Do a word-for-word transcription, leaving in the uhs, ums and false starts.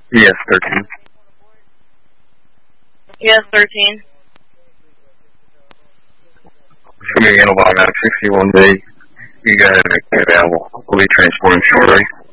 Yes, thirteen. Yes, thirteen. Show me Automatic sixty-one B. You guys are available. We'll be transporting shortly.